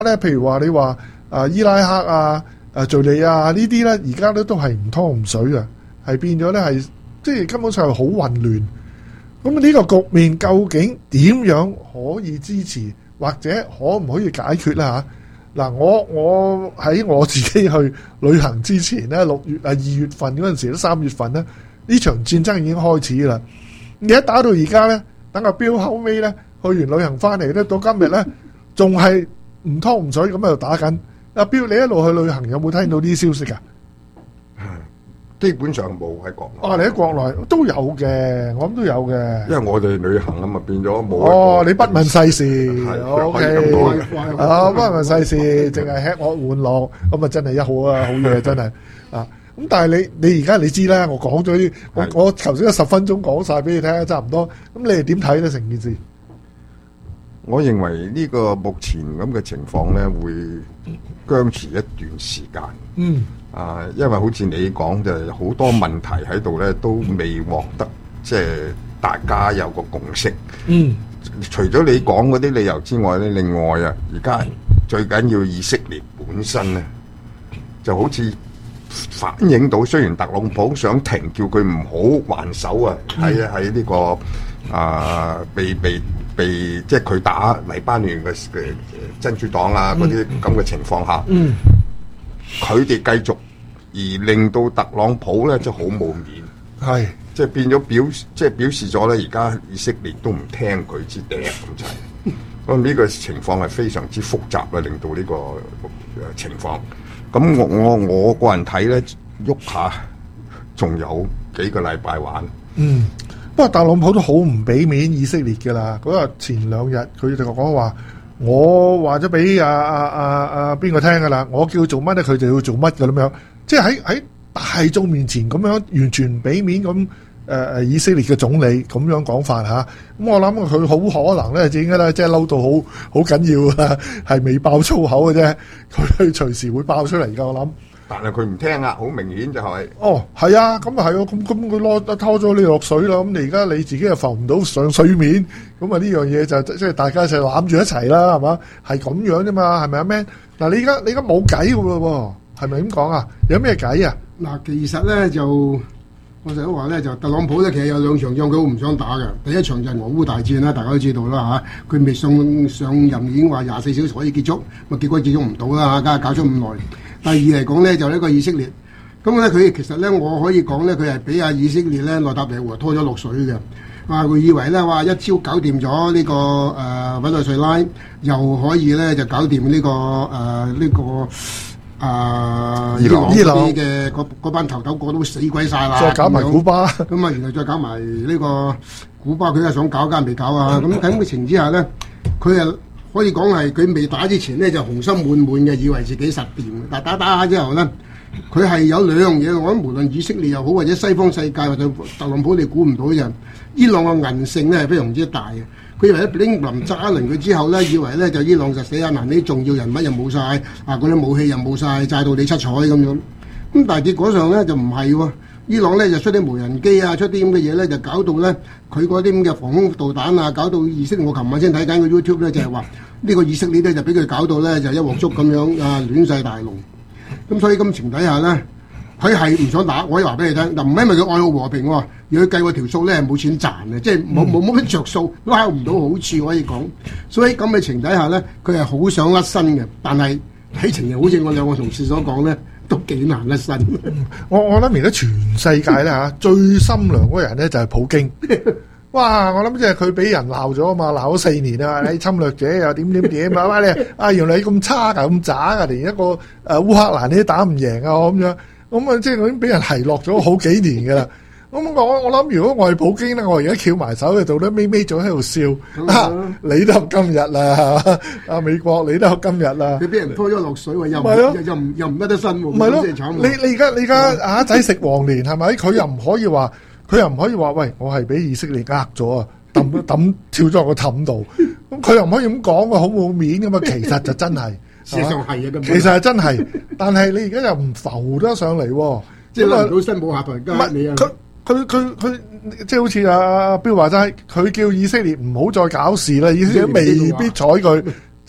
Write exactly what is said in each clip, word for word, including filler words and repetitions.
咧，譬如話你話啊伊拉克啊、誒敍利亞呢啲咧，而家咧都係唔湯唔水嘅，係變咗咧係即係根本上係好混亂。咁呢個局面究竟點樣可以支持，或者可唔可以解決咧嚇？嗱，我我喺我自己去旅行之前咧，六月啊二月份嗰陣時，都三月份咧，呢場戰爭已經開始啦。你一打到而家咧，等阿標後尾咧去完旅行翻嚟咧，到今日咧仲係唔湯唔水咁喺度打緊。阿標，你一路去旅行有冇聽到啲消息啊？ 基本上冇喺國內。 哦，你喺國內都有嘅，我諗都有嘅。 因為我哋旅行啊嘛，變咗冇。 哦，你不問世事 ，O K。啊，不問世事，淨係吃喝玩樂，咁啊真係一好啊，好嘢真係啊！咁但係你你而家你知啦，我講咗啲，我我頭先有十分鐘講晒俾你聽，差唔多。咁你哋點睇咧成件事？ 我認為呢個目前咁嘅情況咧，會僵持一段時間。 嗯。 啊，因為好似你講就係好多問題喺度咧，都未獲得即係大家有個共識。 嗯， 除咗你講嗰啲理由之外咧，另外啊，而家最緊要以色列本身咧，就好似反映到，雖然特朗普想停，叫佢唔好還手啊，喺喺呢個啊被被被即係佢打黎巴嫩嘅嘅真主黨啊嗰啲咁嘅情況下。 嗯。 佢哋繼續，而令到特朗普咧，即係好冇面， 係即係變咗表，即係表示咗咧，而家以色列都唔聽佢支笛咁滯。咁呢個情況係非常之複雜啦，令到呢個誒情況。咁我我我個人睇咧，喐下仲有幾個禮拜玩。 嗯，不過特朗普都好唔俾面以色列㗎啦。嗰日前兩日佢哋講話。我話咗俾阿阿阿阿邊個聽㗎啦，我叫做乜咧，佢就要做乜㗎咁樣，即係喺喺大眾面前咁樣完全唔俾面咁誒誒以色列嘅總理咁樣講法嚇，咁我諗佢好可能咧點解咧，即係嬲到好好緊要啊，係未爆粗口嘅啫，佢隨時會爆出嚟㗎我諗。 但係佢唔聽啊，好明顯就係、是。 哦，係啊，咁啊係啊，咁咁佢攞拖咗你落水啦，咁你而家你自己又浮唔到上水面，咁啊呢樣嘢就即係大家就攬住一齊啦，係嘛？係咁樣啫嘛，係咪啊 Man？嗱，你而家你而家冇計㗎咯喎，係咪咁講啊？有咩計啊？ 嗱，其實咧就我成日都話咧，就特朗普咧其實有兩場仗佢好唔想打嘅。第一場就係俄烏大戰啦，大家都知道啦嚇，佢未上上任已經話廿四小時可以結束，咁結果結束唔到啦嚇，梗係搞咗咁耐。第二嚟講咧，就呢個以色列，咁咧佢其實咧，我可以講咧，佢係俾阿以色列咧內塔尼亞胡拖咗落水嘅。啊，佢以為咧話一朝搞掂咗呢個誒委內瑞拉，又可以咧就搞掂呢、這個誒呢、呃這個啊伊朗伊朗嘅嗰班頭頭個都死鬼晒啦， 再搞埋古巴， 咁啊，原來再搞埋呢個古巴，佢又想搞，梗係未搞啊！咁喺咁嘅情之下咧，佢啊〜可以講係佢未打之前咧就雄心滿滿嘅，以為自己實掂。但打打下之後咧，佢係有兩樣嘢。我諗無論以色列又好，或者西方世界或者特朗普，你估唔到嘅，伊朗嘅韌性咧係非常之大嘅。佢以為布林林炸一輪佢之後咧，以為咧就伊朗就死啊！嗱，啲重要人物又冇晒，啊嗰啲武器又冇晒，炸到你七彩咁樣。咁但係結果上咧就唔係喎。伊朗咧就出啲無人機啊，出啲咁嘅嘢咧，就搞到咧佢嗰啲咁嘅防空導彈啊，搞到以色列。我琴晚先睇緊個 YouTube 咧，就係話呢個以色列咧就俾佢搞到咧就一鑊粥咁樣啊，亂晒大龍。咁所以咁情底下咧，佢係唔想打。我可以話俾你聽，嗱唔係因為佢愛好和平喎，而佢計個條數咧係冇錢賺嘅，即係冇冇冇乜着數，撈唔到好處可以講。所以咁嘅情底下咧，佢係好想甩身嘅，但係睇情形好似我兩個同事所講咧。都幾難甩身。 我我諗而家全世界咧嚇最心涼嗰人咧就係普京。哇！我諗即係佢俾人鬧咗啊嘛，鬧咗四年啊，你侵略者又點點點啊！你啊原來你咁差㗎，咁渣㗎，連一個誒烏克蘭你都打唔贏啊咁樣。咁啊即係我已經俾人奚落咗好幾年㗎啦。咁我我諗如果我係普京咧，我而家翹埋手喺度咧，咪咪咗喺度笑。啊，你都今日啦，啊美國你都今日啦。 你俾人拖咗落水喎，又又又唔又唔甩得身喎。 唔係咯，你你而家你而家阿仔食黃連係咪？佢又唔可以話，佢又唔可以話，喂，我係俾以色列呃咗啊，抌抌跳咗個氹度。咁佢又唔可以咁講喎，好冇面㗎嘛。其實就真係， 事實上係啊， 其實係真係，但係你而家又唔浮得上嚟喎， 即係甩唔到身冇下台階你啊。 佢佢佢即係好似阿標話齋，佢叫以色列唔好再搞事啦，以色列未必睬佢，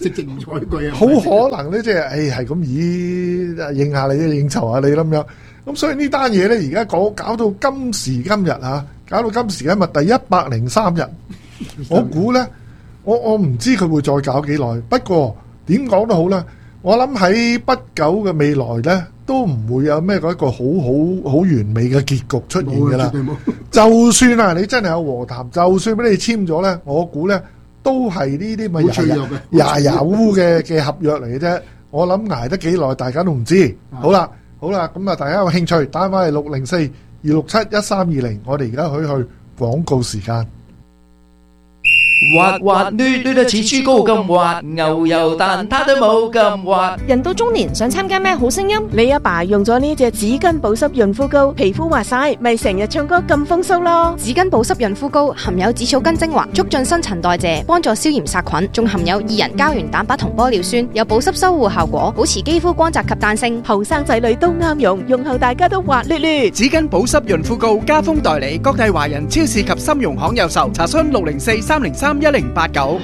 直直唔睬佢啊！ 好可能咧，即係誒係咁，咦應下你，應酬下你咁樣。咁所以呢單嘢咧，而家講搞到今時今日嚇，搞到今時今日第一百零三日，我估咧，我我唔知佢會再搞幾耐。不過點講都好啦，我諗喺不久嘅未來咧，都唔會有咩嗰一個好好好完美嘅結局出現㗎啦。就算啊，你真係有和談，就算俾你簽咗咧，我估咧都係呢啲咪牙牙牙烏嘅嘅合約嚟嘅啫。我諗捱得幾耐，大家都唔知。好啦。好啦，咁啊，大家有興趣打返嚟六零四二六七一三二零，我哋而家可以去廣告時間。 滑滑捋捋得似豬膏咁滑，牛油蛋撻都冇咁滑。 人到中年想參加咩好聲音？ 你阿爸用咗呢隻紙巾保濕潤膚膏，皮膚滑晒，咪成日唱歌咁風騷咯。 紙巾保濕潤膚膏含有紫草根精華，促進新陳代謝，幫助消炎殺菌，仲含有二人膠原蛋白同玻尿酸，有保濕修護效果，保持肌膚光澤及彈性。 後生仔女都啱用，用後大家都滑捋捋。 紙巾保濕潤膚膏加封代理，各大華人超市及深融行有售。查詢六零四三零三一零八九。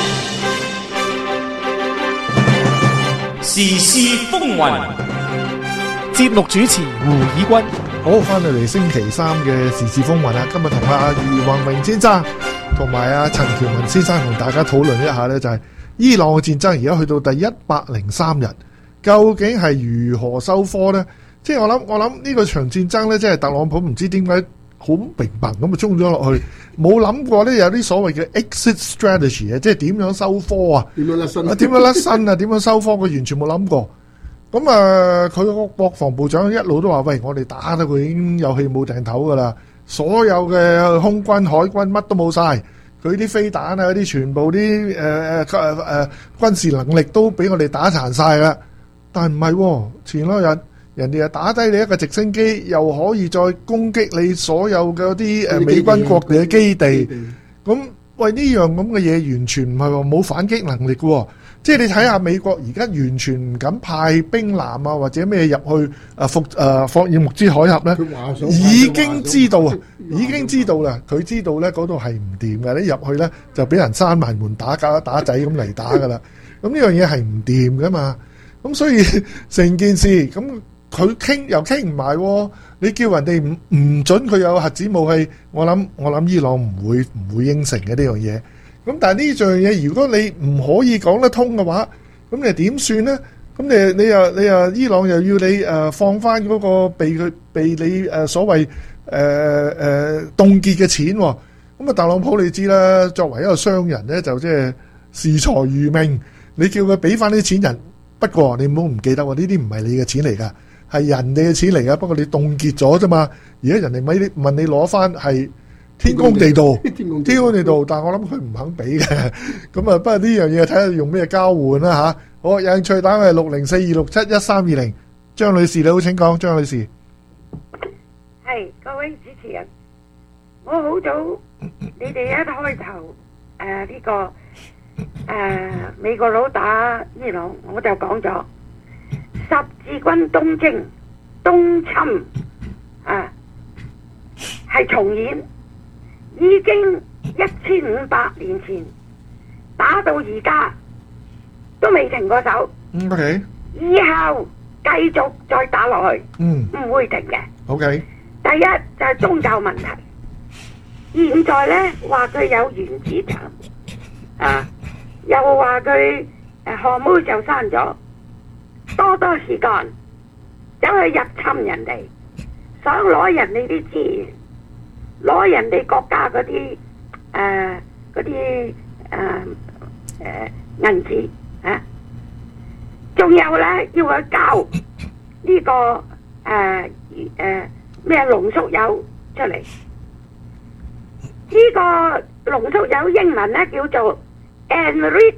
時事風雲， 節目主持胡以軍。 好，翻到嚟星期三嘅時事風雲啦。今日同阿余宏榮先生同埋阿陳喬文先生同大家討論一下呢，就係伊朗嘅戰爭而家去到第一百零三日，究竟係如何收科呢？即係我諗，我諗呢個場戰爭呢，即係特朗普唔知點解好明白咁啊衝咗落去，冇諗過呢有啲所謂嘅 exit strategy 啊，即係點樣收科啊？ 點樣甩身啊？點樣甩身啊？點樣收科？佢完全冇諗過。咁啊，佢個國防部長一路都話：喂，我哋打到佢已經有氣冇定頭噶啦，所有嘅空軍、海軍乜都冇晒，佢啲飛彈啊、嗰啲全部啲誒誒誒軍事能力都俾我哋打殘晒啦。但係唔係喎，前兩日人哋又打低你一個直升機，又可以再攻擊你所有嘅啲誒美軍各地嘅基地。咁喂，呢樣咁嘅嘢完全唔係話冇反擊能力嘅喎。即係你睇下美國而家完全唔敢派兵艦啊，或者咩入去啊伏誒霍爾木茲海峽咧，已經知道啊，已經知道啦。佢知道咧嗰度係唔掂嘅，你入去咧就俾人閂埋門打架打仔咁嚟打噶啦。咁呢樣嘢係唔掂噶嘛。咁所以成件事咁佢傾又傾唔埋喎。你叫人哋唔唔準佢有核子武器，我諗我諗伊朗唔會唔會應承嘅呢樣嘢。咁但係呢樣嘢，如果你唔可以講得通嘅話，咁你點算呢？咁你你又你又伊朗又要你誒、呃、放翻嗰個被佢被你誒、呃、所謂誒誒凍結嘅錢喎、哦？咁啊，特朗普你知啦，作為一個商人咧，就即係視財如命，你叫佢俾翻啲錢人。不過你唔好唔記得喎，呢啲唔係你嘅錢嚟㗎，係人哋嘅錢嚟㗎。不過你凍結咗啫嘛，而家人哋咪問你攞翻係。天公地道，天公地道，但係我諗佢唔肯俾嘅，咁啊，不過呢樣嘢睇下用咩交換啦吓。好，有興趣打係六零四二六七一三二零，張女士你好，請講，張女士。 係各位主持人，我好早，你哋一開頭誒呢個誒美國佬打伊朗，我就講咗十字軍東征、東侵啊，係重演。已經一千五百年前打到而家都未停過手。 嗯 ，OK。 以後繼續再打落去， 嗯， 唔會停嘅。 OK。 第一就係宗教問題，現在呢話佢有原子彈，啊，又話佢誒航母就刪咗，多多時間走去入侵人哋，想攞人哋啲資源。攞人哋國家嗰啲誒嗰啲誒誒銀紙啊，仲有咧要佢交呢、這個誒誒咩濃縮鈾出嚟？呢、這個濃縮鈾英文咧叫做 enriched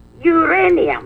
uranium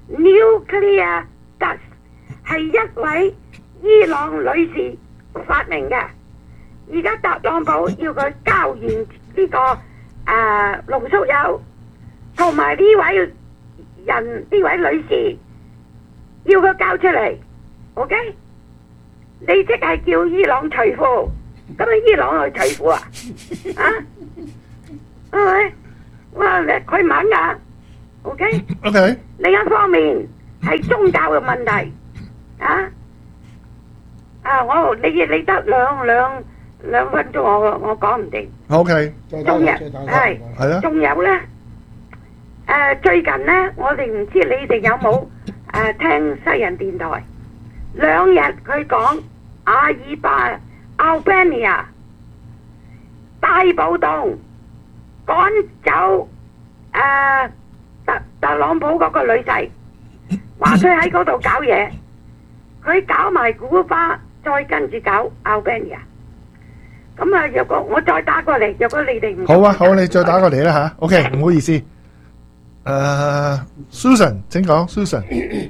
nuclear dust， 係一位伊朗女士發明嘅。而家特朗普要佢交完呢、這個誒濃縮鈾，同埋呢位人呢位女士要佢交出嚟 ，OK？ 你即係叫伊朗除褲，咁啊伊朗去除褲啊？啊，係咪？哇！佢猛啊！ OK OK。 另一方面係宗教嘅問題啊啊！我你你得兩兩兩分鐘，我我講唔定。 OK。 仲有係係啊。 仲有咧誒，最近咧，我哋唔知你哋有冇誒聽西人電台？兩日佢講阿爾巴 Albania 大暴動趕走誒特特朗普嗰個女婿，話佢喺嗰度搞嘢，佢搞埋古巴，再跟住搞 Albania。咁啊，若果我再打過嚟，若果你哋唔好啊，好，你再打過嚟啦吓。OK，唔好意思。誒，Susan，請講，Susan。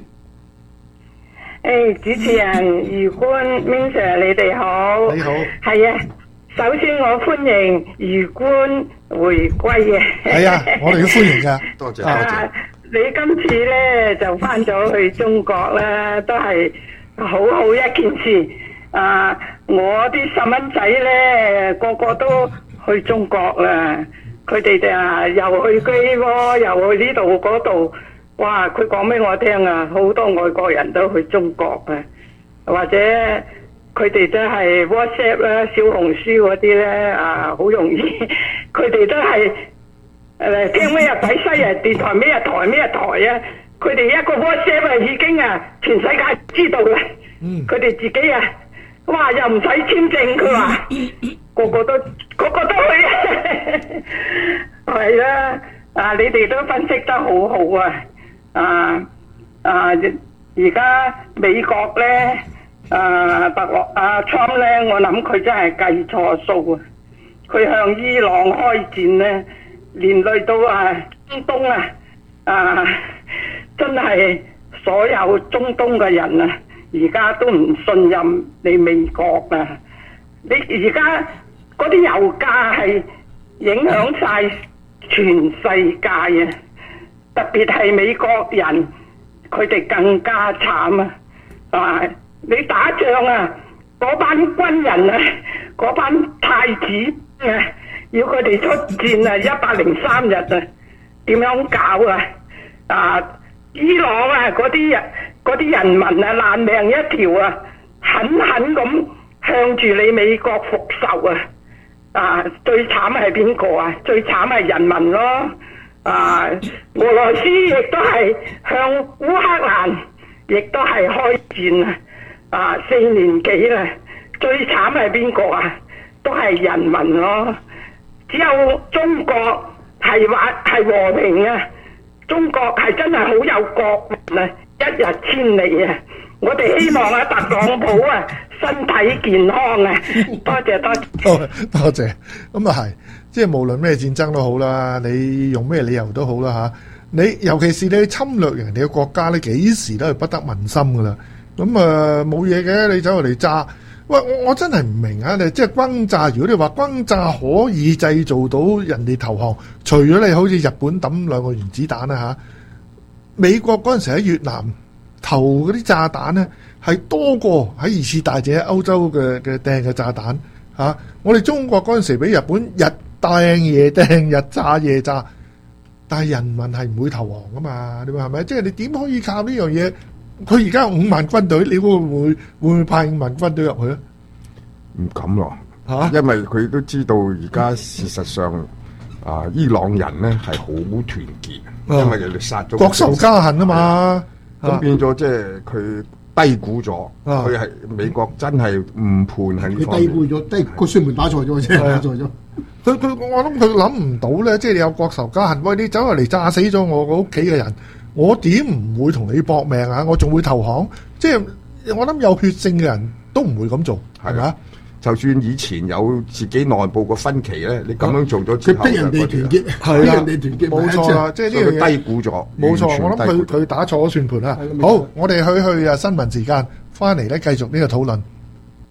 誒，主持人余官 Min Sir， 你哋好。 你好。係啊，首先我歡迎余官回歸嘅。 係啊，我哋都歡迎噶。 多謝多謝。 你今次咧就翻咗去中國啦，都係好好一件事。啊，我啲細蚊仔咧個個都去中國啦，佢哋就啊又去居窩，又去呢度嗰度。哇！佢講俾我聽啊，好多外國人都去中國啊，或者佢哋都係 WhatsApp 啦、小紅書嗰啲咧啊，好容易。佢哋都係誒聽咩日睇西人電台咩日台咩日台啊，佢哋一個 WhatsApp 啊已經啊全世界知道啦。嗯，佢哋自己啊，哇又唔使簽證，佢話個個都個個都去啊，係啦啊！你哋都分析得好好啊！啊啊！而家美國咧，啊特朗啊 Trump 咧，我諗佢真係計錯數啊！佢向伊朗開戰咧，連累到啊中東啊啊，真係所有中東嘅人啊，而家都唔信任你美國啊！你而家嗰啲油價係影響晒全世界啊！特別係美國人，佢哋更加慘啊！啊，你打仗啊，嗰班軍人啊，嗰班太子啊，要佢哋出戰啊，一百零三日啊，點樣搞啊？啊，伊朗啊，嗰啲人嗰啲人民啊，爛命一條啊，狠狠咁向住你美國復仇啊！啊，最慘係邊個啊？最慘係人民咯！啊！俄羅斯亦都係向烏克蘭，亦都係開戰啊！啊，四年幾啦，最慘係邊個啊？都係人民咯。只有中國係話係和平啊！中國係真係好有國民啊，一日千里啊！我哋希望啊，特朗普啊，身體健康啊！多謝多謝。 多多謝。咁啊係。即係無論咩戰爭都好啦，你用咩理由都好啦嚇，你尤其是你侵略人哋嘅國家咧，幾時都係不得民心噶啦。咁啊冇嘢嘅，你走嚟炸，喂我我真係唔明啊！你即係轟炸，如果你話轟炸可以製造到人哋投降，除咗你好似日本抌兩個原子彈啦嚇，美國嗰陣時喺越南投嗰啲炸彈咧係多過喺二次大戰喺歐洲嘅嘅掟嘅炸彈嚇。我哋中國嗰陣時俾日本日掟夜掟日炸夜炸，但係人民係唔會投降噶嘛？你話係咪？即係你點可以靠呢樣嘢？佢而家五萬軍隊，你會唔會會唔會派五萬軍隊入去咧？ 唔敢咯嚇，因為佢都知道而家事實上啊，伊朗人咧係好團結，因為人哋殺咗國仇家恨啊嘛， 咁變咗即係佢低估咗，佢係美國真係誤判喺呢方面。 佢低估咗，低個宣傳打錯咗啫，打錯咗。 佢佢我諗佢諗唔到咧，即係你有國仇家恨，喂你走入嚟炸死咗我個屋企嘅人，我點唔會同你搏命啊？我仲會投降？即係我諗有血性嘅人都唔會咁做，係咪啊？ 就算以前有自己內部個分歧咧，你咁樣做咗之後， 佢逼人哋團結， 係啦， 人哋團結， 冇錯啦，即係呢樣嘢低估咗， 冇錯。我諗佢佢打錯咗算盤啦。好，我哋去去啊新聞時間，翻嚟咧繼續呢個討論。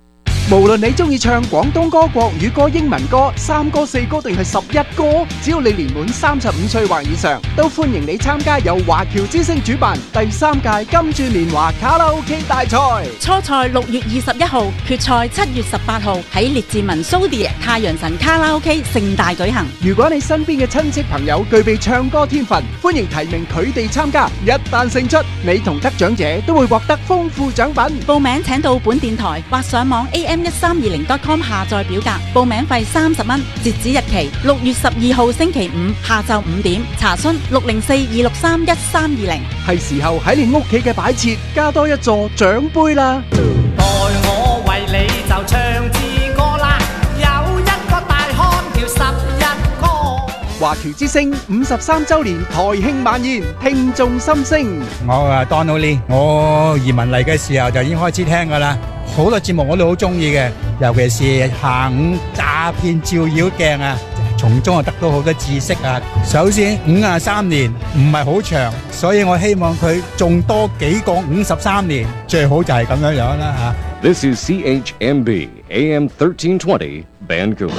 無論你中意唱廣東歌、國語歌、英文歌、三歌、四歌定係十一歌，只要你年滿三十五歲或以上，都歡迎你參加由華僑之聲主辦第三屆金鑽年華卡拉 OK 大賽。 初賽六月二十一號，決賽七月十八號喺列治文蘇迪太陽神卡拉 OK 盛大舉行。 如果你身邊嘅親戚朋友具備唱歌天分，歡迎提名佢哋參加。一旦勝出，你同得獎者都會獲得豐富獎品。 報名請到本電台或上網 A M 一三二零 dot com 下載表格，報名費三十蚊，截止日期六月十二號星期五下晝五點。查詢六零四二六三一三二零。 係時候喺你屋企嘅擺設加多一座獎杯啦！ 待我為你就唱支歌啦，有一個大漢叫十一哥。 華僑之聲五十三週年台慶晚宴，聽眾心聲。 我啊 Donald Lee，我移民嚟嘅時候就已經開始聽噶啦，好多節目我都好中意嘅，尤其是下午詐騙照妖鏡啊，從中啊得到好多知識啊。首先五十三年唔係好長，所以我希望佢仲多幾個五十三年，最好就係咁樣樣啦嚇。 This is C H M B A M thirteen twenty Vancouver。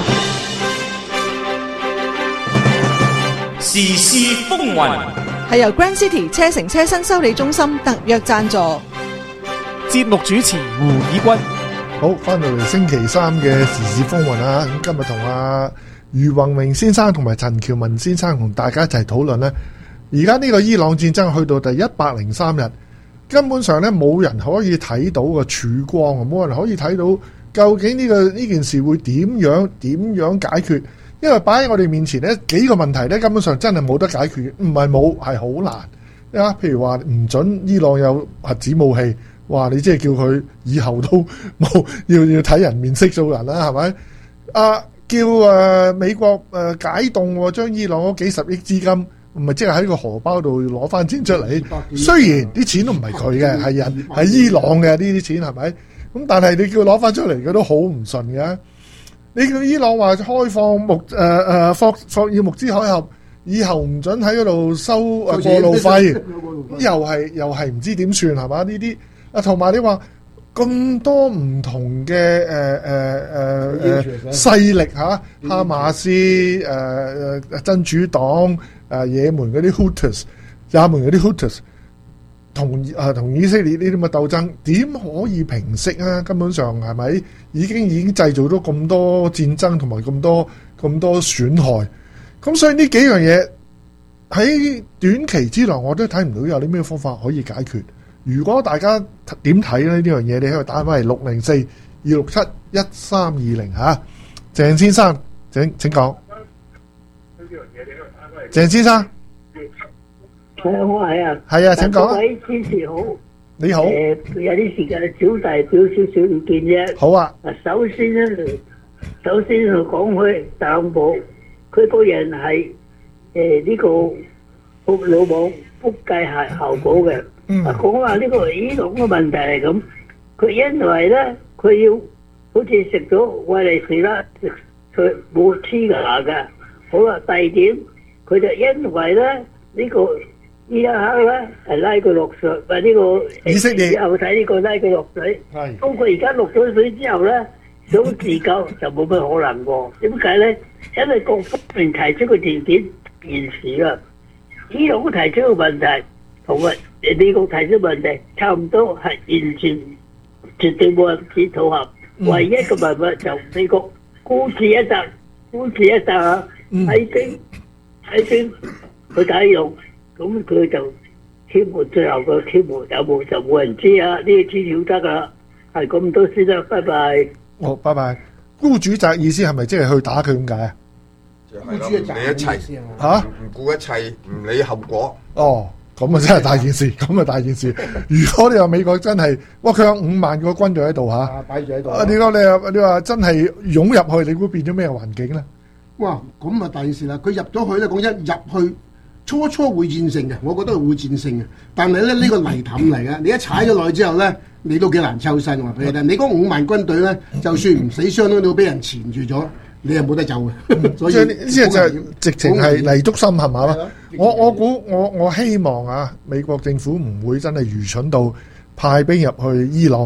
時事風雲係由 Grand City 車城車身修理中心特約贊助。 節目主持胡以軍。 好，翻到嚟星期三嘅時事風雲啊！咁今日同阿余宏榮先生同埋陳喬文先生同大家一齊討論呢。而家呢個伊朗戰爭去到第一百零三日，根本上咧冇人可以睇到個曙光啊！冇人可以睇到究竟呢、呢個呢件事會點樣點樣解決？因為擺喺我哋面前呢幾個問題咧，根本上真係冇得解決，唔係冇，係好難啊！譬如話唔準伊朗有核子武器，哇！你即係叫佢以後都冇，要要睇人面色做人啦，係咪？啊，叫誒、呃、美國誒、呃、解凍，將伊朗嗰幾十億資金，唔係即係喺個荷包度攞翻錢出嚟。雖然啲錢都唔係佢嘅，係人係伊朗嘅呢啲錢，係咪？咁但係你叫佢攞翻出嚟，佢都好唔順嘅。你叫伊朗話開放穆誒誒霍霍爾木茲海峽，以後唔準喺嗰度收誒過路費，咁又係又係唔知點算係嘛？呢啲啊，同埋你話咁多唔同嘅誒誒誒誒勢力嚇、啊，哈馬斯誒誒、呃、真主黨誒、呃、也門嗰啲 Houthis， 也門嗰啲 Houthis 同誒同以色列呢啲咁嘅鬥爭，點可以平息啊？根本上係咪已經已經製造咗咁多戰爭同埋咁多咁多損害？咁所以呢幾樣嘢喺短期之內，我都睇唔到有啲咩方法可以解決。如果大家點睇咧呢樣嘢，你可以打翻嚟六零四二六七一三二零嚇。鄭先生，請請講。鄭先生。 係啊，我係啊， 係啊，請講。 各位主持好， 你好。 誒、呃，有啲時間小弟表少少意見啫。 好啊。 嗱，首先咧，首先就講開特朗普，佢個人係誒呢個好魯莽、複計效效果嘅。嗯。啊，講話呢個伊朗嘅問題係咁，佢因為咧，佢要好似食咗威利士啦，食佢冇黐牙㗎。好啦，第二點，佢就因為咧呢、這個。伊拉克咧係拉佢落水，唔係呢個以色列。以後睇呢個拉佢落水。係。當佢而家落咗水之後咧，想自救就冇乜可能喎。點解咧？因為各方面提出嘅條件現時啦，伊朗提出嘅問題同埋美國提出問題差唔多，係完全絕對冇人可以討合。唯一嘅辦法就美國孤注一擲，孤注一擲啊！喺邊喺邊去打用。咁佢就挑撥，最後個挑撥有冇就冇人知啊！呢啲資料得噶啦，係咁多先啦，拜拜。 好，拜拜。孤注一擲意思係咪即係去打佢咁解啊？ 孤注一擲，唔理一切嚇， 唔顧一切，唔理後果。 哦，咁啊真係大件事，咁啊大件事。如果你話美國真係，哇佢有五萬個軍隊喺度嚇， 擺住喺度。 啊，你講你話你話真係湧入去，你估變咗咩環境咧？ 哇，咁啊大件事啦！佢入咗去咧，講一入去。初初會戰勝嘅，我覺得會戰勝嘅。但係咧呢、呢個泥凼嚟嘅，你一踩咗落去之後咧，你都幾難抽身。話俾你聽，你嗰五萬軍隊咧，就算唔死傷都都俾人纏住咗，你又冇得走嘅。所以呢呢就係直情係泥足深陷嘛。我我估我我希望啊，美國政府唔會真係愚蠢到派兵入去伊朗，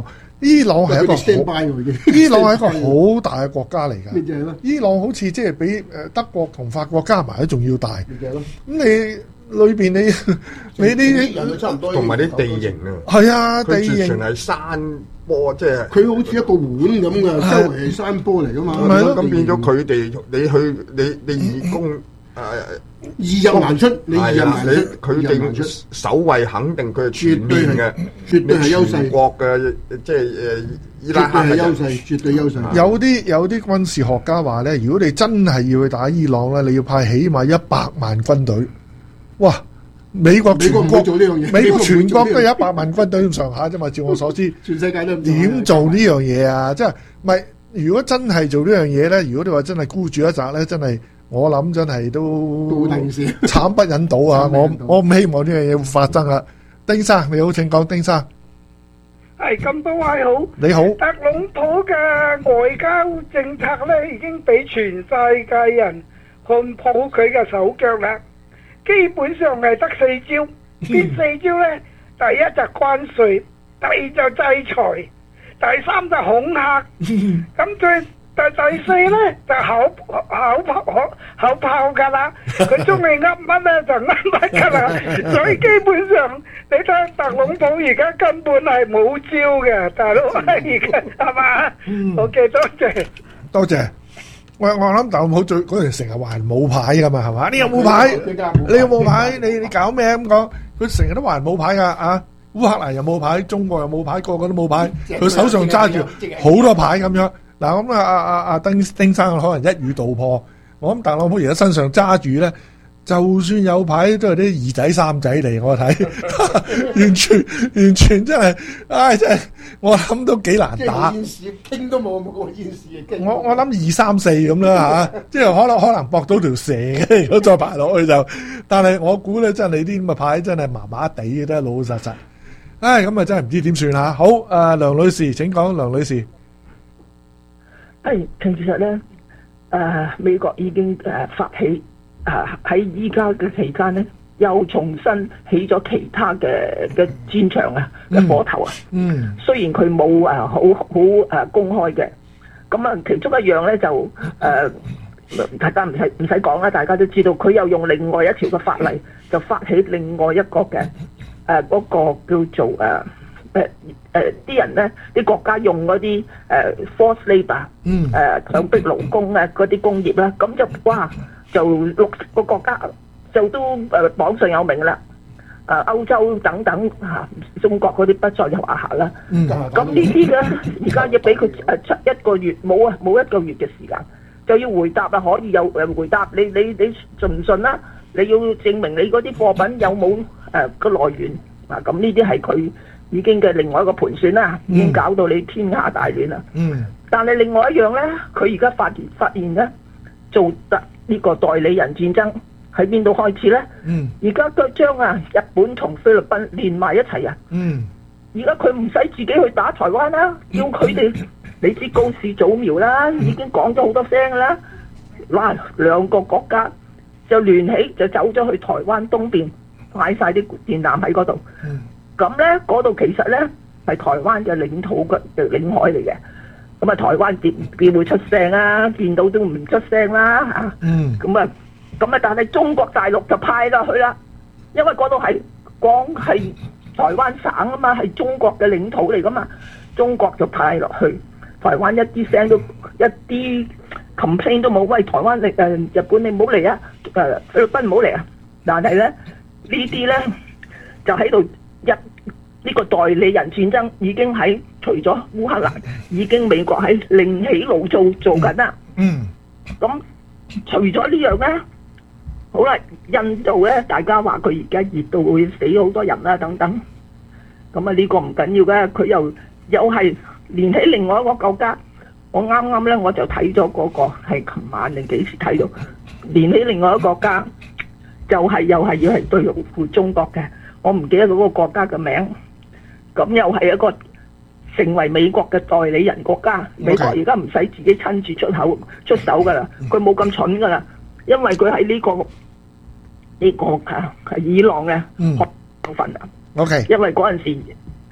伊朗係一個佢哋 stand by 喎已經伊朗係一個好大嘅國家嚟㗎。 咪就係咯伊朗好似即係比誒德國同法國加埋都仲要大。 咪就係咯。 咁你裏邊你你啲人就差唔多， 同埋啲地形啊， 係啊，地佢形全係山坡，即係佢好似一個碗咁嘅，周圍係山坡嚟噶嘛。 係咯，咁變咗佢哋，你去你你義工誒易入難出，你易入難出， 你佢哋守衛肯定佢係全面嘅， 絕對係優勢。 全國嘅即係誒伊拉克係優勢，絕對優勢。 有啲有啲軍事學家話咧，如果你真係要去打伊朗咧，你要派起碼一百萬軍隊。哇！美國全國做呢樣嘢， 美國全國都有一百萬軍隊咁上下啫嘛。照我所知， 全世界都點做呢樣嘢啊？即係唔係？如果真係做呢樣嘢咧，如果你話真係孤注一擲咧，真係我諗真係都慘不忍睹啊！我我唔希望呢樣嘢會發生啊！丁生你好，請講，丁生。 係咁多位好， 你好。 特朗普嘅外交政策咧，已經俾全世界人看破佢嘅手腳啦。基本上係得四招，邊四招呢？第一就關稅，第二就制裁，第三就恐嚇，咁最第第四呢，就口口炮口炮噶啦，佢中意噏乜呢就噏乜噶啦，所以基本上你睇特朗普而家根本係冇招嘅，大佬而家係嘛？OK，多謝， 多謝。我我諗特朗普最嗰陣成日話人冇牌噶嘛，係嘛？你有冇牌？你有冇牌？你你搞咩咁講？佢成日都話人冇牌噶啊！烏克蘭又冇牌，中國又冇牌，個個都冇牌。佢手上揸住好多牌咁樣。嗱咁啊啊啊啊丁丁生可能一語道破。我諗特朗普而家身上揸住咧，就算有牌都係啲二仔三仔嚟，我睇完全完全真係，唉真係我諗都幾難打。 現時傾都冇冇現時嘅傾。 我我諗二三四咁啦嚇，即係可能可能搏到條蛇嘅，如果再排落去就。但係我估咧，真係你啲咁嘅牌真係麻麻地嘅，都係老老實實。唉，咁啊真係唔知點算嚇。好，誒梁女士請講，梁女士。 係，其實咧，誒美國已經誒發起。啊！喺依家嘅期間咧，又重新起咗其他嘅嘅戰場啊嘅火頭啊。 嗯。 雖然佢冇誒好好誒公開嘅，咁啊其中一樣咧就誒、呃，大家唔使唔使講啦，大家都知道佢又用另外一條嘅法例，就發起另外一個嘅誒嗰個叫做誒誒誒啲人咧，啲國家用嗰啲誒 forced labour， 嗯， 誒強迫勞工啊嗰啲工業啦，咁就哇〜就六十個國家就都誒榜上有名啦，誒歐洲等等嚇，中國嗰啲不在話下啦。 嗯， 咁呢啲咧，而家要俾佢誒出一個月，冇啊冇一個月嘅時間，就要回答啊，可以有誒回答。你你你信唔信啦？你要證明你嗰啲貨品有冇誒個來源啊？咁呢啲係佢已經嘅另外一個盤算啦，已經搞到你天下大亂啦。 嗯， 但係另外一樣咧，佢而家發現發現咧做得。呢個代理人戰爭喺邊度開始呢？ 嗯， 而家都將啊日本同菲律賓連埋一齊啊！ 嗯， 而家佢唔使自己去打台灣啦，要佢哋你知高市早苗啦，已經講咗好多聲啦。嗱，兩個國家就聯起就走咗去台灣東邊買晒啲電纜喺嗰度。 嗯， 咁呢嗰度其實呢係台灣嘅領土嘅領海嚟嘅。咁啊，台灣點點會出聲啊？見到都唔出聲啦嚇。 嗯。 咁啊，咁啊，但係中國大陸就派落去啦，因為嗰度係講係台灣省啊嘛，係中國嘅領土嚟噶嘛，中國就派落去。台灣一啲聲都一啲 complain 都冇，喂，台灣你誒日本你唔好嚟啊，誒菲律賓唔好嚟啊。但係咧呢啲咧就喺度一。呢個代理人戰爭已經喺除咗烏克蘭，已經美國喺另起爐灶做緊啦。 嗯。 咁、嗯、除咗呢樣咧，好啦，印度咧，大家話佢而家熱到會死好多人啦，等等。咁啊，呢個唔緊要嘅，佢又又係連起另外一個國家。我啱啱咧我就睇咗嗰個係琴晚定幾時睇到，連起另外一個國家，就係、是、又係要係對付中國嘅。我唔記得嗰個國家嘅名。咁又係一個成為美國嘅代理人國家， Okay. 美國而家唔使自己親自出口出手噶啦，佢冇咁蠢噶啦，因為佢喺呢個呢、呢個啊係伊朗嘅部分啊。 OK， 因為嗰陣時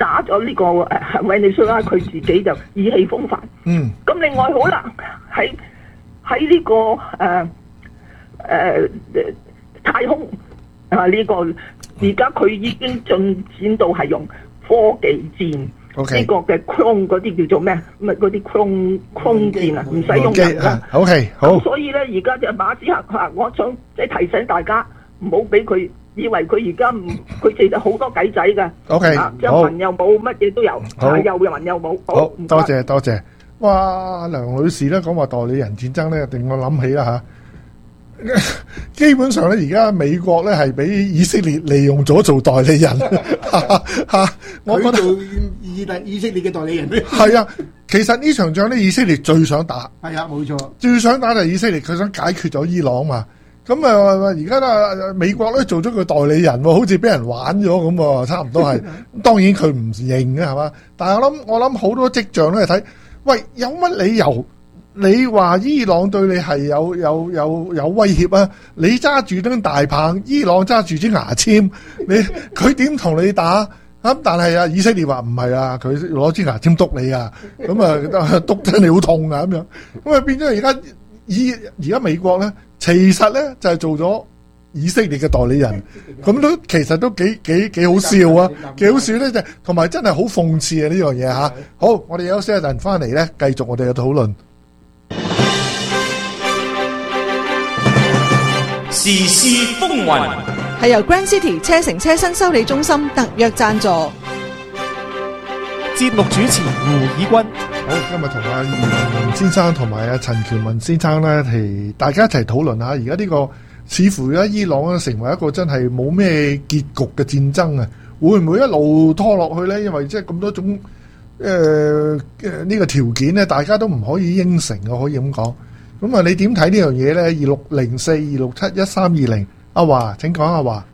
打咗呢個誒委內瑞拉，佢自己就意氣風發。 嗯。 咁另外好啦，喺喺呢個誒誒、呃、太空啊呢、呢個而家佢已經進展到係用科技戰。呢、okay. 個嘅空嗰啲叫做咩？咪嗰啲空空戰啊，唔使用人啦。 O K， 好。 所以咧，而家就馬斯克嚇，我想即係提醒大家，唔好俾佢以為佢而家唔，佢其實好多計仔㗎。 O K， 好。 又文又武，乜嘢都有，又文又武。 好，多謝多謝。哇，梁女士咧講話代理人戰爭咧，令我諗起啦嚇。基本上咧，而家美國咧係俾以色列利用咗做代理人嚇，我覺得以代以色列嘅代理人咧係啊。其實呢場仗咧，以色列最想打係啊，冇錯， 最想打就係以色列，佢想解決咗伊朗嘛。咁啊，而家咧美國咧做咗個代理人，好似俾人玩咗咁喎，差唔多係。當然佢唔認嘅係嘛，但係我諗我諗好多跡象咧睇，喂，有乜理由？你話伊朗對你係有有有有威脅啊？你揸住根大棒，伊朗揸住支牙籤，你佢點同你打？咁但係啊，以色列話唔係啊，佢攞支牙籤篤你啊，咁啊篤得你好痛啊咁樣，咁啊變咗而家以而家美國咧，其實咧就係做咗以色列嘅代理人，咁都其實都幾幾幾好笑啊，幾好笑咧就同埋真係好諷刺啊呢樣嘢嚇。好，我哋休息一陣翻嚟咧，繼續我哋嘅討論。 時事風雲係由 Grand City 車城車新修理中心特約贊助。 節目主持胡以君。 好，今日同阿袁先生同埋阿陳權文先生咧，係大家一齊討論下，而家呢個似乎而家伊朗咧成為一個真係冇咩結局嘅戰爭啊，會唔會一路拖落去咧？因為即係咁多種誒誒呢個條件咧，大家都唔可以應承啊，可以咁講。咁啊，你點睇呢樣嘢咧？二六零四二六七一三二零，阿華請講。阿華，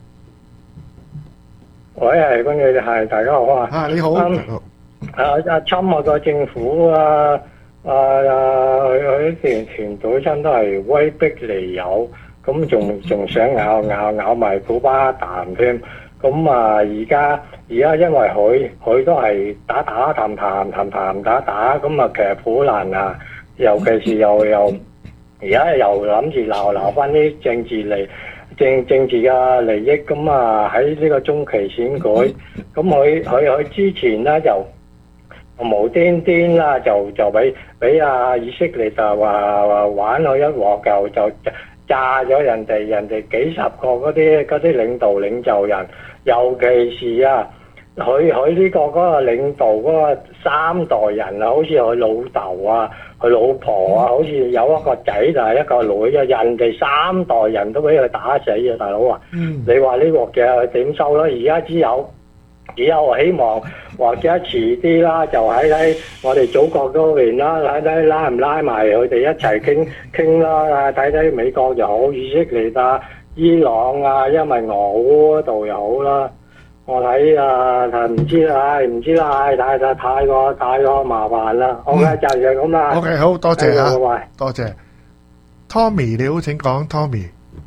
喂，係關於係大家好啊。 啊，你好。 嗯、啊阿侵我個政府啊啊啊，佢啲團隊真都係威逼利誘，咁仲仲想咬咬咬埋古巴彈添。咁啊，而家而家因為佢佢都係打打談談談談打打，咁啊其實好難啊，尤其是又又。而家又諗住鬧鬧翻啲政治利政政治嘅利益，咁啊喺呢個中期選舉，咁佢佢佢之前咧就無端端啦，就就俾俾阿以色列就話話玩佢一鑊，就就炸咗人哋人哋幾十個嗰啲嗰啲領導領袖人，尤其是啊佢佢呢個嗰個領導嗰個三代人啊，好似佢老豆啊。佢老婆啊，好似有一個仔就係一個女啊，人哋三代人都俾佢打死啊！大佬啊，嗯、你話呢鑊嘅點收咧？而家只有只有希望，或者遲啲啦，就喺喺我哋祖國嗰邊啦，睇睇拉唔拉埋佢哋一齊傾傾啦，睇睇美國又好，以色列啊、伊朗啊，因為俄烏嗰度又好啦。我睇啊，唔知啦，唔知啦，太太太過太過麻煩啦。好嘅，就係咁啦。 OK，好多謝啊，多謝。Tommy 你好，請講 Tommy。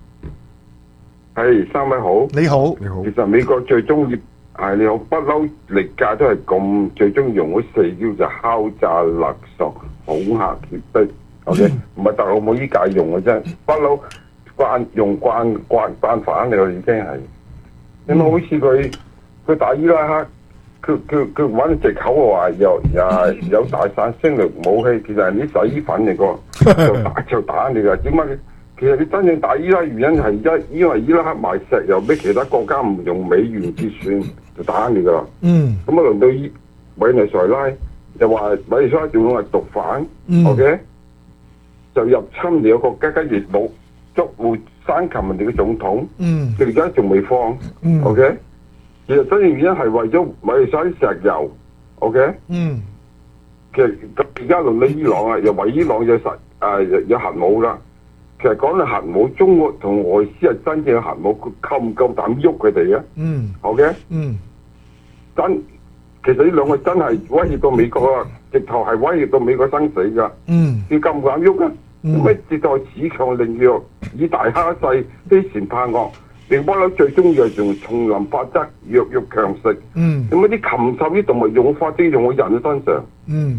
係三位好， 你好， 你好。其實美國最中意係你好，不嬲歷屆都係咁最中意用嗰四招就敲詐勒索、恐嚇脅迫。OK，唔係特朗普依屆用嘅啫，不嬲慣用慣慣慣犯嚟，已經係。你冇好似佢。佢打伊拉克，佢佢佢揾藉口話又又有大殺傷力武器，其實係啲洗衣粉嚟個，就打就打你㗎。點解？其實你真正打伊拉克原因係一，因為伊拉克賣石油俾其他國家唔用美元結算，就打你㗎。嗯。咁啊，輪到伊委內瑞拉，就話委內瑞拉仲係毒販、嗯、，OK， 就入侵你個國家，跟住冇捉回生擒人哋嘅總統。嗯。佢而家仲未放。嗯。OK。其實真正原因係為咗買晒啲石油 ，OK？ 嗯。其實而家輪到伊朗啊，又話伊朗有實誒、呃、有核武啦。其實講到核武，中國同外資係真正嘅核武，佢夠唔夠膽喐佢哋啊？嗯。OK？嗯。真，其實呢兩個真係威脅到美國啊！直頭係威脅到美國生死㗎。嗯。你夠唔夠膽喐啊？咁咩、嗯？直頭恃強凌弱，以大蝦細，欺善怕惡。 定不嬲最中意係用叢林法則，弱肉強食。 嗯。 咁啲禽獸啲動物用法即係用喺人嘅身上。 嗯。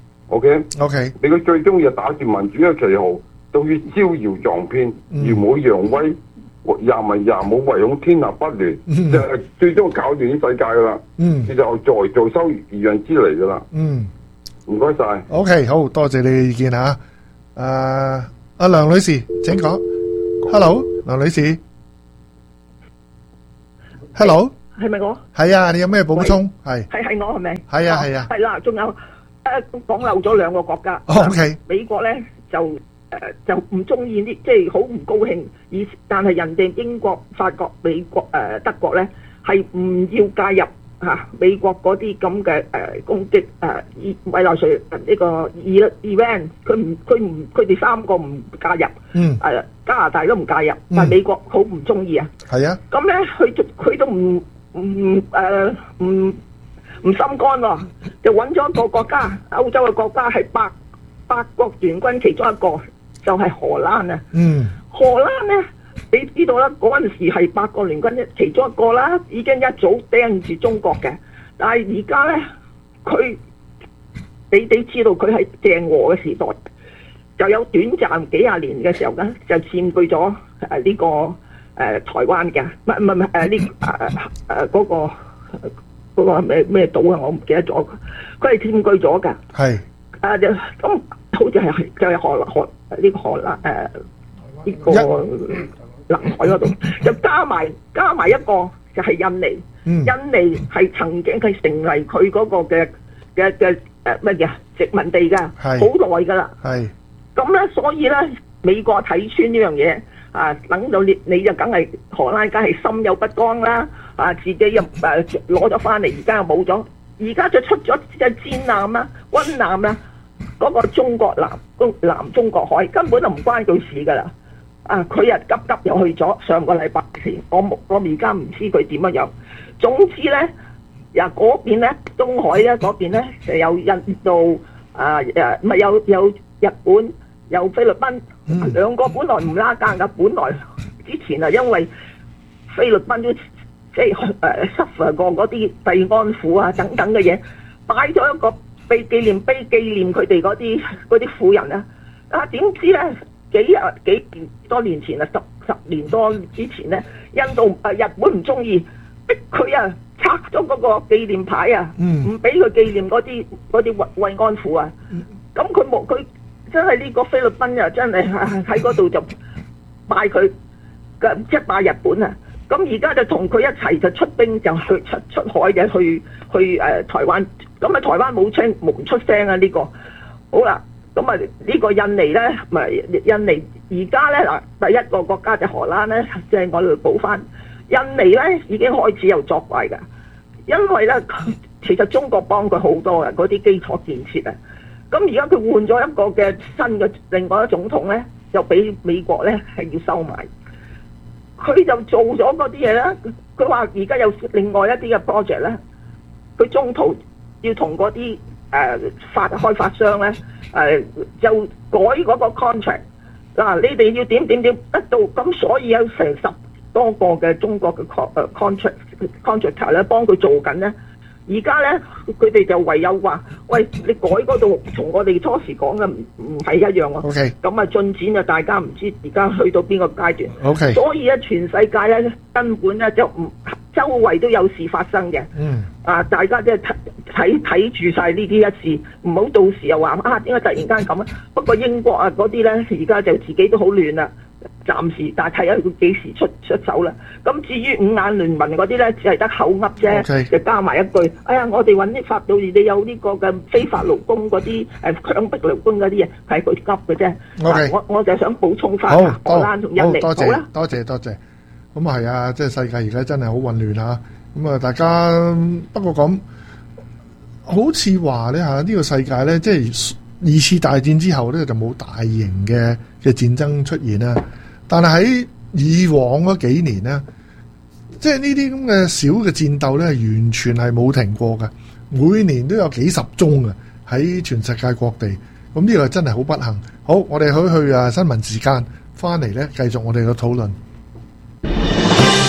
OK。 OK。 你佢最中意係打住民主嘅旗號，到處招搖撞騙，耀武揚威，廿文廿武，唯恐天下不亂， 嗯、 就係最終搞亂啲世界噶啦。 嗯。 其實我在做收而讓之嚟噶啦。 嗯。 唔該晒。 OK， 好多謝你嘅意見嚇。誒、呃，阿梁女士請講。Hello， 梁女士。Hello。 係咪我？ 係啊，你有咩補充？係。 係係我係咪？ 係啊係啊。 係啦，仲有誒講漏咗兩個國家。 OK。 美國咧就誒就唔中意啲，即係好唔高興。而但係人哋英國、法國、美國誒德國咧係唔要介入。嚇、啊！美國嗰啲咁嘅誒攻擊誒伊委內瑞呢個伊伊朗，佢唔佢唔佢哋三個唔介入， 嗯， 誒、啊、加拿大都唔介入，嗯、但係美國好唔中意啊。 係啊， 咁咧佢就佢都唔唔誒唔唔心肝喎，就揾咗一個國家，歐洲嘅國家係八八國聯軍其中一個，就係、是、荷蘭啊。嗯，荷蘭咧。你知道啦，嗰陣時係八國聯軍一其中一個啦，已經一早盯住中國嘅。但係而家咧，佢你你知道佢喺鄭和嘅時代，就有短暫幾廿年嘅時候咧，就佔據咗誒呢個誒、呃、台灣嘅，唔係唔係唔係誒呢誒誒嗰個嗰個咩咩島啊，我唔記得咗。佢係佔據咗㗎。係。誒就咁好似係就係荷荷呢個荷蘭誒呢個。南海嗰度就加埋加埋一個就係印尼，嗯、印尼係曾經係成為佢嗰個嘅嘅嘅誒乜嘢殖民地㗎，好耐㗎啦。係咁咧，所以咧美國睇穿呢樣嘢啊，等到你你就梗係荷蘭梗係心有不甘啦，啊自己又誒攞咗翻嚟，而家又冇咗，而家就出咗隻戰艦啦、軍艦啦，嗰、嗰個中國南中南中國海根本就唔關佢事㗎啦。啊！佢又急急又去咗，上個禮拜前，我冇我而家唔知佢點樣樣。總之咧，又嗰邊咧，東海咧嗰邊咧就有印度啊誒，唔係有有日本有菲律賓、嗯、兩個本來唔拉更㗎，本來之前啊因為菲律賓都即係誒 suffer 過嗰啲慰安婦啊等等嘅嘢，擺咗一個被紀念碑紀念佢哋嗰啲嗰啲婦人啊，啊點知咧？幾日幾多年前啊，十十年多之前咧，印度啊日本唔中意，逼佢啊拆咗嗰個紀念牌啊，唔俾佢紀念嗰啲嗰啲慰慰安婦啊。咁佢冇佢真係呢個菲律賓啊，真係喺嗰度就拜佢嘅，即係拜日本啊。咁而家就同佢一齊就出兵就去出出海嘅去去誒、呃、台灣。咁啊台灣冇聲冇出聲啊呢、這個。好啦。咁啊，呢個印尼咧，咪印尼而家咧嗱，第一個國家就荷蘭咧，即係我哋補翻。印尼咧已經開始有作怪㗎，因為咧其實中國幫佢好多嘅嗰啲基礎建設啊。咁而家佢換咗一個嘅新嘅另外一總統咧，就俾美國咧係要收買。佢就做咗嗰啲嘢咧，佢話而家有另外一啲嘅 project 咧，佢中途要同嗰啲誒發開發商咧。誒、呃、就改嗰個 contract 嗱、啊，你哋要點點點得到咁，所以有成十多個嘅中國嘅 contract contractor 咧幫佢做緊咧。而家咧佢哋就唯有話：喂，你改嗰度同我哋初時講嘅唔唔係一樣啊。OK， 咁啊進展就大家唔知而家去到邊個階段。OK，所以咧全世界咧根本咧就唔周圍都有事發生嘅。嗯，啊大家即係睇睇睇住晒呢啲一事，唔好到時又話啊點解突然間咁啊？不過英國啊嗰啲咧而家就自己都好亂啦。暫時，但係睇下佢幾時出出手啦。咁至於五眼聯盟嗰啲咧，只係得口噏啫，okay. 就加埋一句，哎呀，我哋揾啲法到你有呢個嘅非法勞工嗰啲誒強迫勞工嗰啲嘢，係佢噏嘅啫。Okay. 我我就想補充翻荷蘭同印尼， 好，多謝， 好啦， 多謝多謝。咁啊係啊，即係世界而家真係好混亂嚇。咁啊，大家不過咁好似話咧嚇，呢、呢個世界咧，即係二次大戰之後咧，就冇大型嘅嘅戰爭出現啦。但係喺以往嗰幾年咧，即係呢啲咁嘅小嘅戰鬥咧，係完全係冇停過嘅，每年都有幾十宗嘅喺全世界各地。咁呢個真係好不幸。好，我哋去去啊新聞時間翻嚟咧，繼續我哋嘅討論。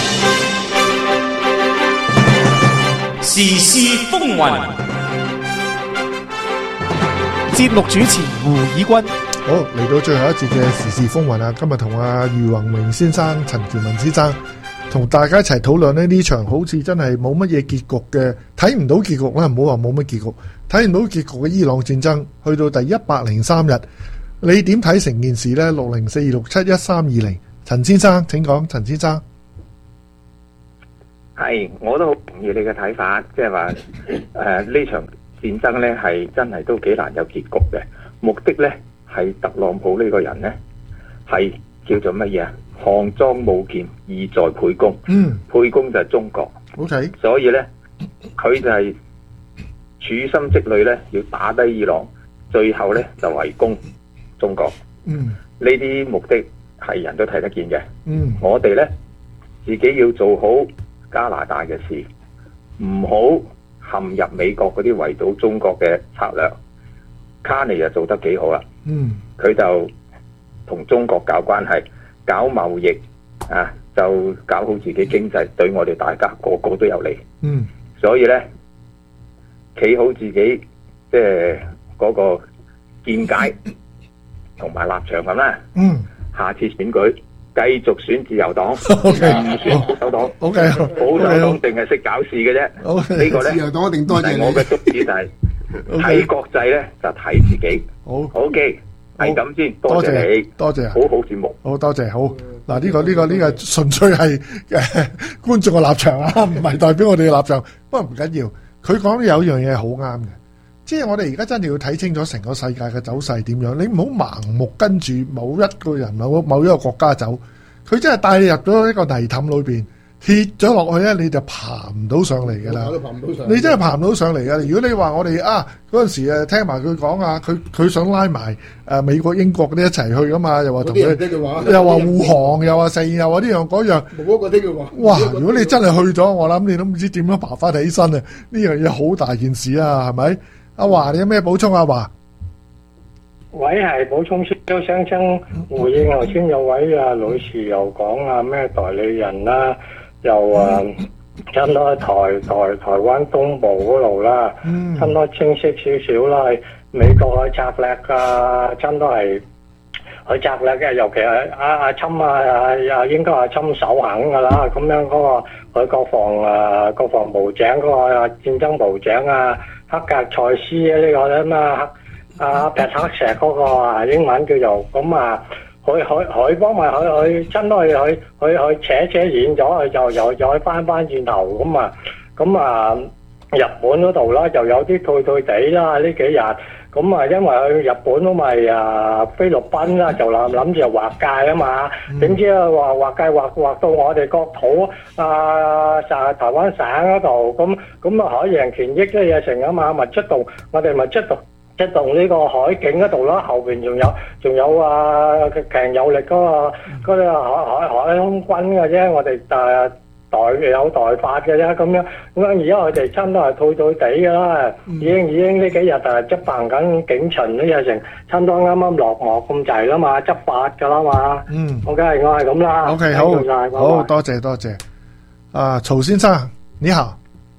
時事風雲。 節目主持胡以軍。 好，嚟到最後一節嘅時事風雲啊！今日同阿余宏明先生、陳權文先生同大家一齊討論呢呢場好似真係冇乜嘢結局嘅，睇唔到結局啦，唔好話冇乜結局，睇唔到結局嘅伊朗戰爭，去到第一百零三日，你點睇成件事呢？六零四二六七一三二零，陳先生請講，陳先生。 係，我都好同意你嘅睇法，即係話誒呢場戰爭呢係真係都幾難有結局嘅，目的呢係特朗普呢個人呢係叫做乜嘢啊？項莊舞劍，意在沛公。 嗯， 沛公就係中國。 OK， 所以呢，佢就係處心積慮呢要打低伊朗，最後呢就圍攻中國。 嗯， 呢啲目的係人都睇得見嘅。 嗯， 我哋呢自己要做好加拿大嘅事，唔好陷入美國嗰啲圍堵中國嘅策略。卡尼就做得幾好啦。 嗯， 佢就同中國搞關係。搞貿易啊，就搞好自己經濟，對我哋大家個個都有利。 嗯， 所以呢，企好自己即係嗰個見解同埋立場咁啦。 嗯， 下次選舉繼續選自由黨，唔 Okay. 選保守黨。 O K， 保守黨淨係識搞事嘅啫。 Okay. 呢個呢， 自由黨一定多謝你。 我嘅宗旨就係睇國際呢，就睇自己。 好 ，OK。係咁先，多謝你， 多謝， 好好節目， 好多謝，好嗱，呢個呢個呢個純粹係誒觀眾嘅立場啊，唔係代表我哋嘅立場。不過唔緊要，佢講有一樣嘢好啱嘅，即係我哋而家真係要睇清楚成個世界嘅走勢點樣。你唔好盲目跟住某一個人某某一個國家走，佢真係帶你入咗一個泥凼裏邊，跌咗落去咧，你就爬唔到上嚟㗎啦。你真係爬唔到上嚟㗎。如果你話我哋啊嗰陣時誒聽埋佢講啊，佢佢想拉埋誒美國、英國嗰啲一齊去㗎嘛，又話同佢又話護航，又話成，又話呢樣嗰樣。 冇一個聽佢話。 哇！如果你真係去咗，我諗你都唔知點樣爬翻起身啊！呢樣嘢好大件事啊，係咪？阿華，你有咩補充啊？華？ 喂，係補充少少，想想回應頭先有位啊女士又講啊咩代理人啦。又啊，差唔多台台台灣東部嗰度啦，差唔多清晰少少啦。美國嘅策略啊，差唔多係佢策略嘅，尤其係阿阿侵啊啊，應該係侵首肯噶啦。咁樣嗰個佢國防啊國防部長嗰個戰爭部長啊，黑格塞斯呢個咧嘛，阿皮克石嗰個啊英文叫做咁啊。佢佢佢幫埋佢佢真係佢佢佢扯扯遠咗，佢就又再翻翻轉頭咁啊咁啊！日本嗰度啦，就有啲退退地啦呢幾日咁啊，因為去日本都咪啊菲律賓啦，就諗諗住劃界啊嘛，點知啊話劃界劃劃到我哋國土啊，就係台灣省嗰度咁咁啊，海洋權益嘅嘢成啊嘛，咪出動我哋咪出動。出動呢個海警嗰度啦，後邊仲有仲有啊強有力嗰、嗰個嗰啲、嗰個、海海海空軍嘅啫，我哋誒代有代發嘅啫，咁樣咁樣而家佢哋差唔多係退退地㗎啦，已經已經呢幾日誒執辦緊警巡呢日成，差唔多啱啱落幕咁滯啦嘛，執法㗎啦嘛。 嗯 ，OK，我係咁啦。 OK， 好，好多謝多謝。啊，曹先生你好。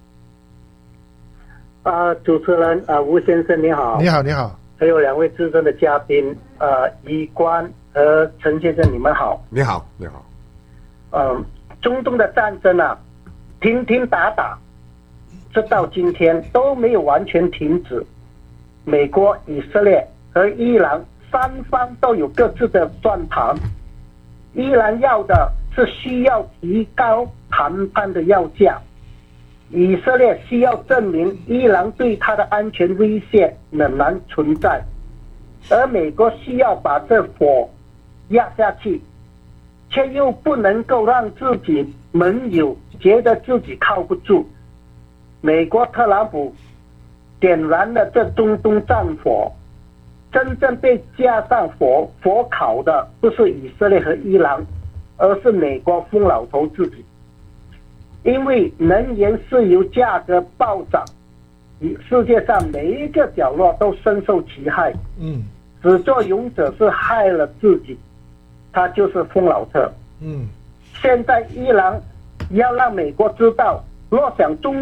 啊，主持人啊，吴先生你好， 你好你好， 还有两位资深的嘉宾，呃，一官和陈先生，你们好， 你好你好， 嗯，中东的战争啊，停停打打，直到今天都没有完全停止。美国、以色列和伊朗三方都有各自的算盘，伊朗要的是需要提高谈判的要价。以色列需要证明伊朗对他的安全威胁仍然存在，而美国需要把这火压下去，却又不能够让自己盟友觉得自己靠不住。美国特朗普点燃了这中东战火，真正被加上火火烤的不是以色列和伊朗，而是美国疯老头自己。因为能源石油价格暴涨，世界上每一个角落都深受其害。 嗯， 始作俑者是害了自己，他就是疯老特。 嗯， 现在伊朗要让美国知道，若想中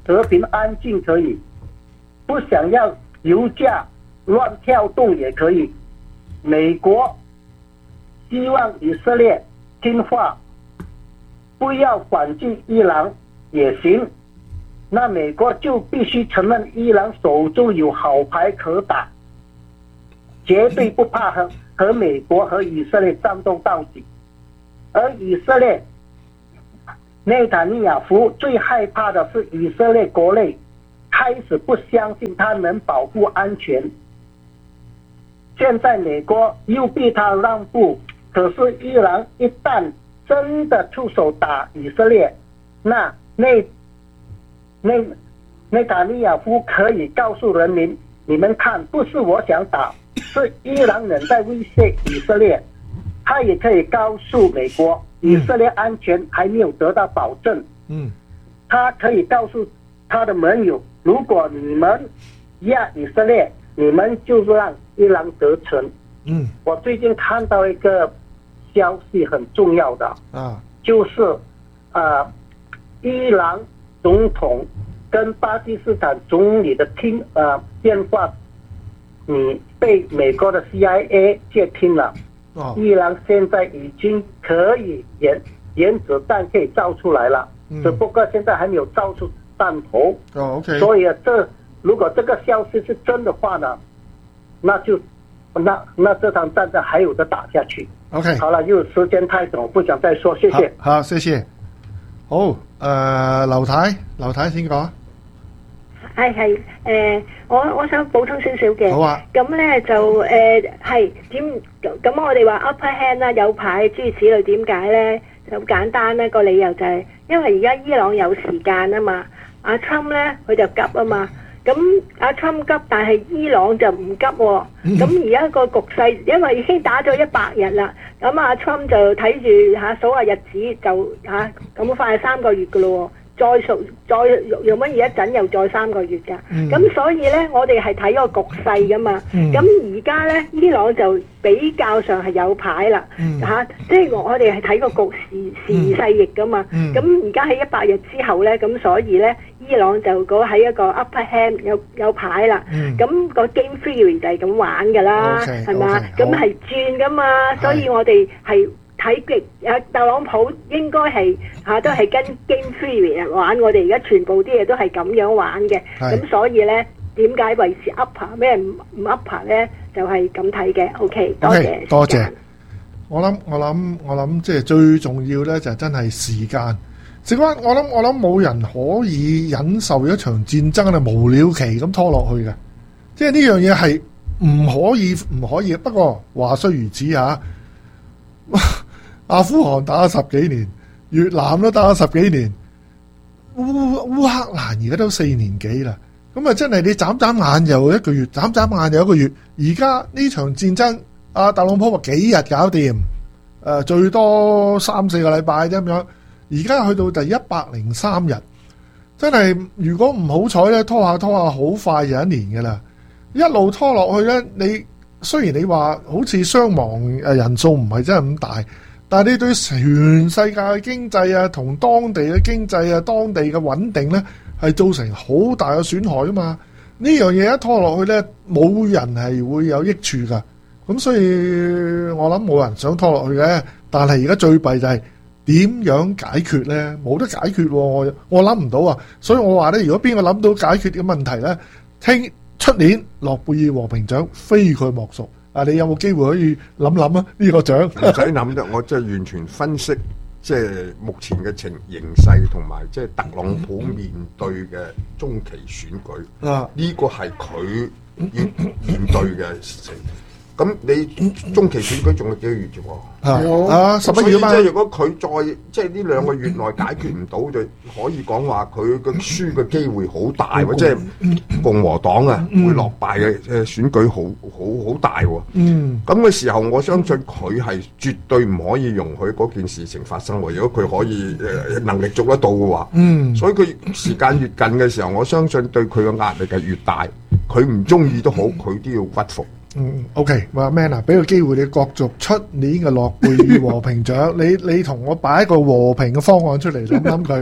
和平安静可以，不想要油价乱跳动也可以。美国希望以色列听话，不要反击伊朗也行，那美国就必须承认伊朗手中有好牌可打，绝对不怕和和美国和以色列战斗到底。而以色列内塔尼亚胡最害怕的是以色列国内开始不相信他能保护安全，现在美国又逼他让步，可是伊朗一旦真的出手打以色列，那内内内塔尼亚胡可以告诉人民，你们看，不是我想打，是伊朗人在威胁以色列。他也可以告诉美国，以色列安全还没有得到保证。 嗯， 他可以告诉他的盟友，如果你们压以色列，你们就让伊朗得逞。 嗯， 我最近看到一个消息很重要的啊， 就是呃，伊朗总统跟巴基斯坦总理的听呃电话，你被美国的 C I A 接听了。 哦， 伊朗现在已经可以原原子弹可以造出来了， 嗯、 只不过现在还没有造出弹头。 哦 ，OK。 所以这如果这个消息是真的话呢，那就那那这场战争还有的打下去。 OK。 好了，因为時間太短，我不想再說，謝謝。 好，好謝謝。好，誒、呃，劉太，劉太先講。 係係誒，我我想補充少少嘅。 好啊。 咁咧就誒係點咁我哋話 upper hand 啦，有牌諸如此類，點解咧？就好簡單咧，個理由就係、是、因為而家伊朗有時間啊嘛，阿 Trump 咧佢就急啊嘛。咁阿 Trump 急，但係伊朗就唔急喎、哦。咁而家個局勢，因為已經打咗一百日啦，咁阿 Trump 就睇住嚇數下日子就嚇咁快三個月噶咯喎。再數再用乜嘢一陣又再三個月㗎，咁、嗯、所以咧我哋係睇個局勢㗎嘛。咁而家咧伊朗就比較上係有牌啦，嚇、嗯啊，即係我哋係睇個局時時勢易㗎嘛。咁而家喺一百日之後咧，咁所以咧伊朗就嗰喺一個 upper hand 有有牌啦。咁、嗯、個 game theory 就係咁玩㗎啦，係嘛？咁係轉㗎嘛，所以我哋係。睇極啊，特朗普應該係嚇、啊、都係跟 game theory 玩，我哋而家全部啲嘢都係咁樣玩嘅，咁所以咧點解維持 upper 咩唔唔 upper 咧？就係咁睇嘅。OK， 多謝 okay，多謝。我諗我諗我諗，即係最重要咧就真係時間。事關我諗我諗冇人可以忍受一場戰爭係無了期咁拖落去嘅，即係呢樣嘢係唔可以唔可以。不過話雖如此嚇。阿富汗打咗十幾年，越南都打咗十幾年，烏烏克蘭而家都四年幾啦。咁啊，真係你眨眨眼又一個月，眨眨眼又一個月。而家呢場戰爭，阿特朗普話幾日搞掂？誒、呃，最多三四個禮拜啫咁樣。而家去到第一百零三日，真係如果唔好彩咧，拖下拖下，好快就一年噶啦。一路拖落去咧，你雖然你話好似傷亡誒人數唔係真係咁大。但係你對全世界嘅經濟啊，同當地嘅經濟啊，當地嘅穩定咧，係造成好大嘅損害啊嘛！呢樣嘢一拖落去咧，冇人係會有益處噶。咁所以我諗冇人想拖落去嘅。但係而家最弊就係點樣解決咧？冇得解決喎，我我諗唔到啊！所以我話咧，如果邊個諗到解決嘅問題咧，聽出年諾貝爾和平獎非佢莫屬。啊！你有冇機會可以諗諗啊？呢個獎唔使諗啫，我即係完全分析，即係目前嘅情形勢同埋即係特朗普面對嘅中期選舉。啊，呢個係佢要面對嘅事情。咁你中期選舉仲有幾個月啫喎？啊，十一月嘛。即係如果佢再即係呢兩個月內解決唔到，就可以講話佢嘅輸嘅機會好大喎。即係共和黨啊會落敗嘅誒選舉好好好大喎。嗯。咁嘅時候，我相信佢係絕對唔可以容許嗰件事情發生喎。如果佢可以誒能力做得到嘅話，嗯。所以佢時間越近嘅時候，我相信對佢嘅壓力係越大。佢唔中意都好，佢都要屈服。 嗯 ，OK，話 Man 啊，俾個機會你角逐出年嘅諾貝爾和平獎，你你同我擺一個和平嘅方案出嚟，諗諗佢。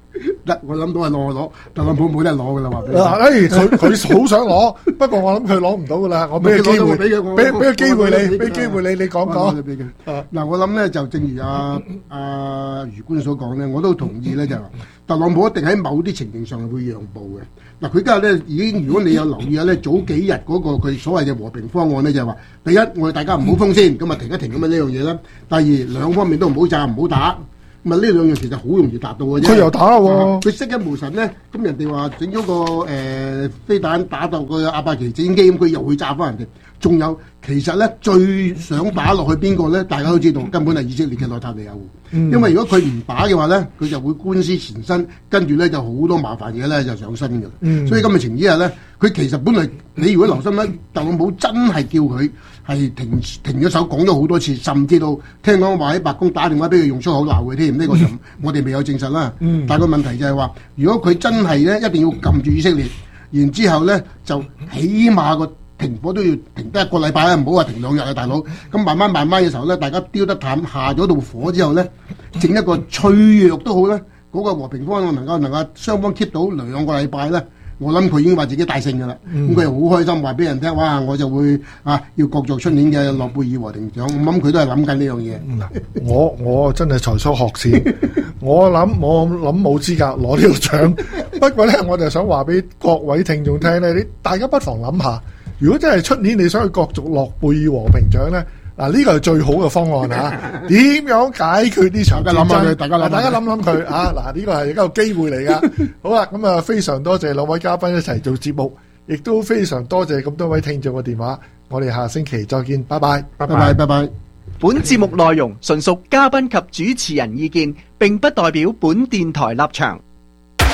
得我諗到係攞攞，特朗普冇得攞噶啦，話俾你。 嗱，誒佢佢好想攞，不過我諗佢攞唔到噶啦。我俾個機會，俾俾個機會你，俾機會你，你講講。 嗱，我諗咧就正如阿阿余官所講咧，我都同意咧，就係話特朗普一定喺某啲情形上係會讓步嘅。嗱，佢今日咧已經，如果你有留意下咧，早幾日嗰個佢所謂嘅和平方案咧，就係話第一，我哋大家唔好封先，咁啊停一停咁啊呢樣嘢啦。第二，兩方面都唔好炸，唔好打。咁啊呢兩樣其實好容易達到嘅啫。 佢又打喎， 佢識一無神咧，咁人哋話整咗個誒、呃、飛彈打到個阿伯奇直升機，咁佢又會炸翻人哋。仲有其實咧最想打落去邊個咧？大家都知道，根本係以色列嘅內塔尼亞胡。嗯、因為如果佢唔打嘅話咧，佢就會官司纏身，跟住咧就好多麻煩嘢咧就上身嘅。嗯、所以今日情之下咧，佢其實本來你如果留心咧，特朗普真係叫佢係停停咗手，講咗好多次，甚至到聽講話喺白宮打電話俾佢用粗口鬧佢添。呢、這個就、嗯、我哋未有證實啦。嗯、但係個問題就係話，如果佢真係咧一定要撳住以色列，然之後咧就起碼個停火都要停得一個禮拜啊，唔好話停兩日啊，大佬。咁慢慢慢慢嘅時候咧，大家丟得淡，下咗道火之後咧，整一個脆弱都好咧，嗰、那個和平方案能夠能夠雙方 keep 到兩個禮拜咧，我諗佢已經話自己大勝㗎啦。咁佢又好開心話俾人聽，哇！我就會啊要角逐出年嘅諾貝爾和平獎。我諗佢都係諗緊呢樣嘢。 我我真係才疏學淺，我諗我諗冇資格攞呢個獎。不過咧，我就想話俾各位聽眾聽咧，你大家不妨諗下。如果真係出年你想去角逐諾貝爾和平獎咧，嗱呢個係最好嘅方案啊！點樣解決呢場戰爭？大家諗，大家諗諗佢啊！嗱呢個係一個機會嚟噶。好啦，咁啊非常多謝兩位嘉賓一齊做節目，亦都非常多謝咁多位聽眾嘅電話。我哋下星期再見，拜拜， 拜拜，拜拜。 本節目內容純屬嘉賓及主持人意見，並不代表本電台立場。